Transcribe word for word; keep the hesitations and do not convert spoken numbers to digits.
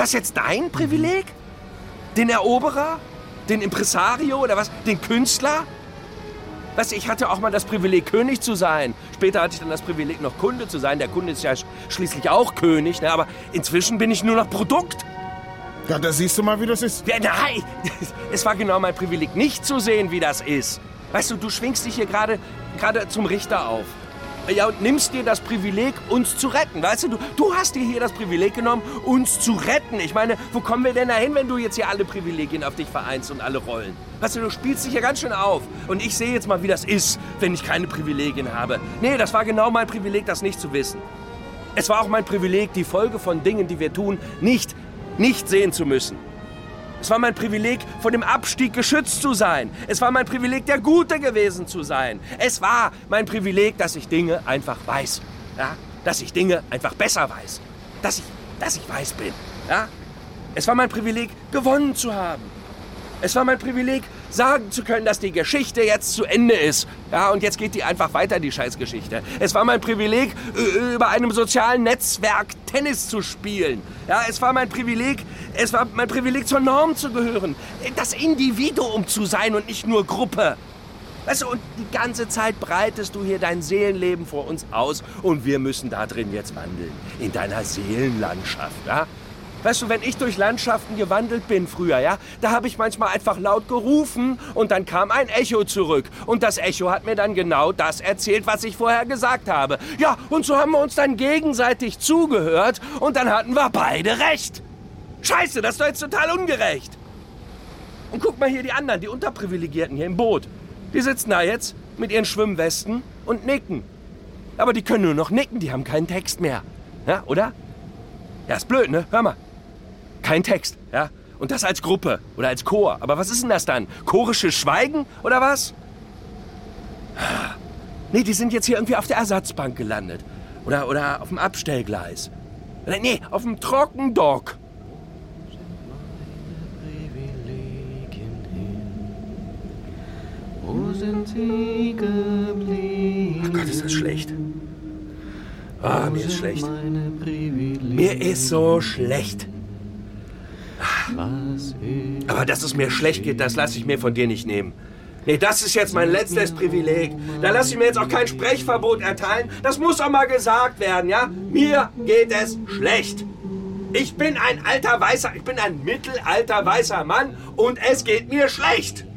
das jetzt dein Privileg? Den Eroberer? Den Impresario oder was? Den Künstler? Weißt du, ich hatte auch mal das Privileg, König zu sein. Später hatte ich dann das Privileg, noch Kunde zu sein. Der Kunde ist ja schließlich auch König, ne? Aber inzwischen bin ich nur noch Produkt. Ja, da siehst du mal, wie das ist. Ja, nein, es war genau mein Privileg, nicht zu sehen, wie das ist. Weißt du, du schwingst dich hier gerade gerade zum Richter auf. Ja, und nimmst dir das Privileg, uns zu retten. Weißt du, du, du hast dir hier das Privileg genommen, uns zu retten. Ich meine, wo kommen wir denn dahin, wenn du jetzt hier alle Privilegien auf dich vereinst und alle Rollen? Weißt du, du spielst dich hier ganz schön auf. Und ich sehe jetzt mal, wie das ist, wenn ich keine Privilegien habe. Nee, das war genau mein Privileg, das nicht zu wissen. Es war auch mein Privileg, die Folge von Dingen, die wir tun, nicht, nicht sehen zu müssen. Es war mein Privileg, vor dem Abstieg geschützt zu sein. Es war mein Privileg, der Gute gewesen zu sein. Es war mein Privileg, dass ich Dinge einfach weiß. Ja? Dass ich Dinge einfach besser weiß. Dass ich, dass ich weiß bin. Ja? Es war mein Privileg, gewonnen zu haben. Es war mein Privileg, sagen zu können, dass die Geschichte jetzt zu Ende ist. Ja, und jetzt geht die einfach weiter, die Scheißgeschichte. Es war mein Privileg, über einem sozialen Netzwerk Tennis zu spielen. Ja, es war mein Privileg, es war mein Privileg, zur Norm zu gehören. Das Individuum zu sein und nicht nur Gruppe. Weißt du, und die ganze Zeit breitest du hier dein Seelenleben vor uns aus und wir müssen da drin jetzt wandeln. In deiner Seelenlandschaft, ja? Weißt du, wenn ich durch Landschaften gewandelt bin früher, ja, da habe ich manchmal einfach laut gerufen und dann kam ein Echo zurück. Und das Echo hat mir dann genau das erzählt, was ich vorher gesagt habe. Ja, und so haben wir uns dann gegenseitig zugehört und dann hatten wir beide recht. Scheiße, das ist doch jetzt total ungerecht. Und guck mal hier die anderen, die Unterprivilegierten hier im Boot. Die sitzen da jetzt mit ihren Schwimmwesten und nicken. Aber die können nur noch nicken, die haben keinen Text mehr. Ja, oder? Ja, ist blöd, ne? Hör mal. Kein Text, ja? Und das als Gruppe oder als Chor. Aber was ist denn das dann? Chorisches Schweigen oder was? Nee, die sind jetzt hier irgendwie auf der Ersatzbank gelandet. Oder, oder auf dem Abstellgleis. Oder, nee, auf dem Trockendock. Wo sind sie geblieben? Ach Gott, ist das schlecht. Ah, mir ist schlecht. Mir ist so schlecht. Aber dass es mir schlecht geht, das lasse ich mir von dir nicht nehmen. Nee, das ist jetzt mein letztes Privileg. Da lasse ich mir jetzt auch kein Sprechverbot erteilen. Das muss auch mal gesagt werden, ja? Mir geht es schlecht. Ich bin ein alter weißer, ich bin ein mittelalter weißer Mann und es geht mir schlecht.